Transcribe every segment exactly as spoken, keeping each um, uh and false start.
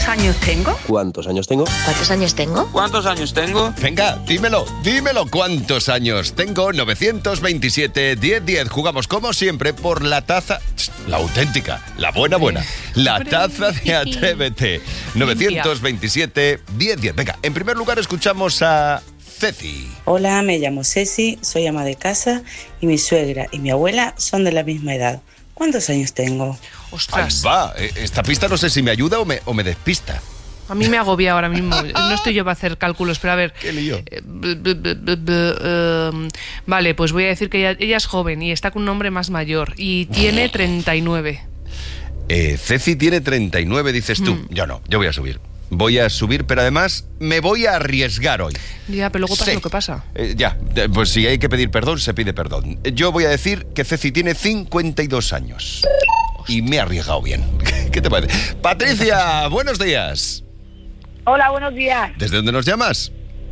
¿Cuántos años tengo? ¿Cuántos años tengo? ¿Cuántos años tengo? ¿Cuántos años tengo? Venga, dímelo, dímelo. ¿Cuántos años tengo? novecientos veintisiete, diez diez. Jugamos como siempre por la taza, la auténtica, la buena buena. La taza de Atrévete. novecientos veintisiete, diez diez. Venga, en primer lugar escuchamos a Ceci. Hola, me llamo Ceci, soy ama de casa y mi suegra y mi abuela son de la misma edad. ¿Cuántos años tengo? Ostras. Ahí va. Esta pista no sé si me ayuda o me, o me despista. A mí me agobia ahora mismo. No estoy yo para hacer cálculos, pero a ver. ¿Qué lío? Eh, b- b- b- b- b- eh, vale, pues voy a decir que ella, ella es joven y está con un hombre más mayor y tiene treinta y nueve. Eh, Ceci tiene treinta y nueve, dices tú. Mm. Yo no, yo voy a subir. Voy a subir, pero además me voy a arriesgar hoy. Ya, pero luego pasa sí. lo que pasa. Eh, ya, pues si hay que pedir perdón, se pide perdón. Yo voy a decir que Ceci tiene cincuenta y dos años. Hostia. Y me he arriesgado bien. ¿Qué te parece? Patricia, buenos días. Hola, buenos días. ¿Desde dónde nos llamas?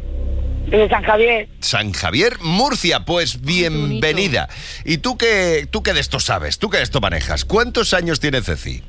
Desde San Javier. San Javier, Murcia, pues bienvenida. ¿Y tú qué, tú qué de esto sabes? ¿Tú qué de esto manejas? ¿Cuántos años tiene Ceci?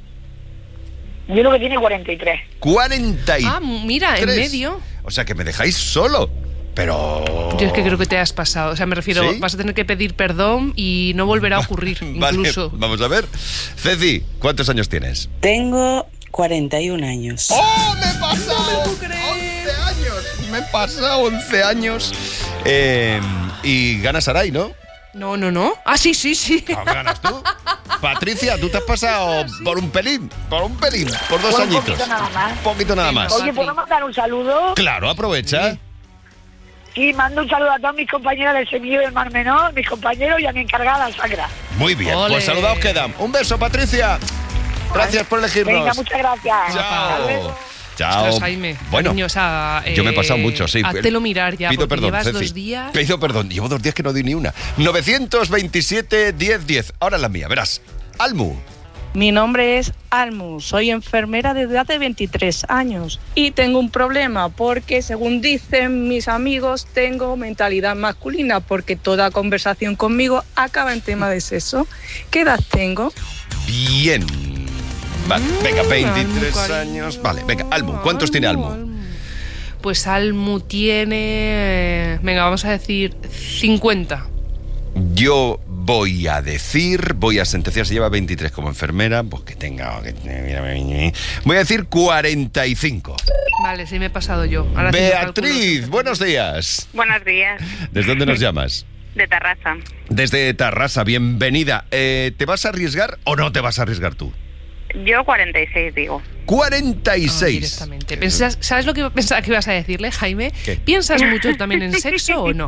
Yo creo que tiene cuarenta y tres. cuarenta y tres. Ah, mira, en medio. O sea, que me dejáis solo. Pero... Yo es que creo que te has pasado. O sea, me refiero, ¿sí? Vas a tener que pedir perdón y no volverá a ocurrir, vale, incluso. Vamos a ver. Ceci, ¿cuántos años tienes? Tengo cuarenta y un años. ¡Oh, me he pasado! No me once años. Me he pasado once años. Eh, y ganas Saray, ¿no? No, no, no. Ah, sí, sí, sí. ¿Cómo ganas tú? Patricia, tú te has pasado sí. por un pelín, por un pelín, por dos por añitos. Un poquito nada más. Un poquito nada más. Oye, ¿puedo mandar un saludo? Claro, aprovecha. Sí, sí, mando un saludo a todas mis compañeras del Semillero del Mar Menor, mis compañeros y a mi encargada, Sandra. Muy bien, Olé. Pues saludados quedan. Un beso, Patricia. Gracias por elegirnos. Venga, muchas gracias. Chao. Chao. Ostras, Jaime, bueno, cariño, o sea, eh, yo me he pasado mucho, sí. Háztelo mirar ya, pido porque perdón, llevas Ceci. dos días. Pido perdón, llevo dos días que no doy ni una. novecientos veintisiete, diez diez. Ahora la mía, verás. Almu. Mi nombre es Almu, soy enfermera desde hace veintitrés años y tengo un problema porque, según dicen mis amigos, tengo mentalidad masculina porque toda conversación conmigo acaba en tema de sexo. ¿Qué edad tengo? Bien. Vale, venga, veintitrés años. Vale, venga, Almu, ¿cuántos tiene Almu? Pues Almu tiene... Venga, vamos a decir cincuenta. Yo voy a decir, voy a sentenciar, se lleva veintitrés como enfermera, pues que tenga... Voy a decir cuarenta y cinco. Vale, sí me he pasado yo. Ahora Beatriz, buenos días. Buenos días. ¿Desde dónde nos llamas? De Tarrasa. Desde Tarrasa, bienvenida. Eh, ¿Te vas a arriesgar o no te vas a arriesgar tú? Yo cuarenta y seis digo. cuarenta y seis. Oh, directamente. ¿Pensás, ¿Sabes lo que pensaba que ibas a decirle, Jaime? ¿Qué? ¿Piensas mucho también en sexo o no?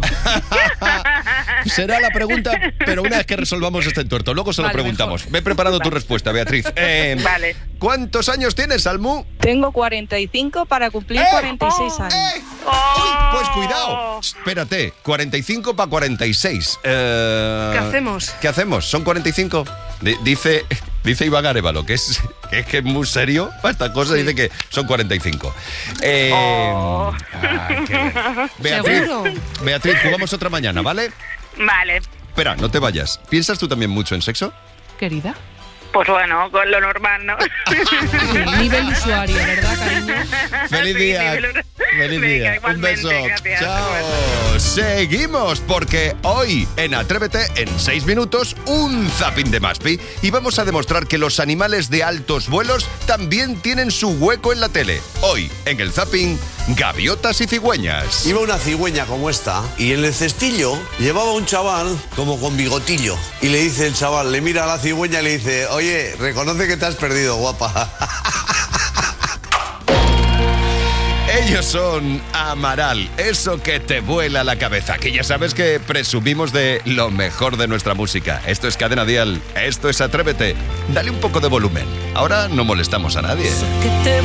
Será la pregunta, pero una vez que resolvamos este entuerto, luego se lo vale, preguntamos. mejor. Ve preparando tu respuesta, Beatriz. Eh, vale. ¿Cuántos años tienes, Almu? Tengo cuarenta y cinco para cumplir ¡Eh! cuarenta y seis años. ¡Eh! ¡Uy! Pues cuidado. Espérate, cuarenta y cinco para cuarenta y seis. Eh, ¿Qué hacemos? ¿Qué hacemos? ¿Son cuarenta y cinco? D- dice... Dice Iván Arévalo, que es, que es que es muy serio para esta cosa, sí. Dice que son cuarenta y cinco. Eh, oh. ay, qué... Beatriz, ¿seguro? Beatriz, jugamos otra mañana, ¿vale? Vale. Espera, no te vayas. ¿Piensas tú también mucho en sexo? Querida. Pues bueno, con lo normal, ¿no? Sí, nivel usuario, ¿verdad, cariño? Feliz Sí, día. nivel... Feliz Venga, día. Un beso. gracias. Chao. Seguimos porque hoy en Atrévete, en seis minutos, un zapping de Maspi y vamos a demostrar que los animales de altos vuelos también tienen su hueco en la tele. Hoy, en el zapping, gaviotas y cigüeñas. Iba una cigüeña como esta y en el cestillo llevaba un chaval como con bigotillo y le dice el chaval, le mira a la cigüeña y le dice, oye, reconoce que te has perdido, guapa. Ellos son Amaral, eso que te vuela la cabeza, que ya sabes que presumimos de lo mejor de nuestra música. Esto es Cadena Dial, esto es Atrévete. Dale un poco de volumen. Ahora no molestamos a nadie.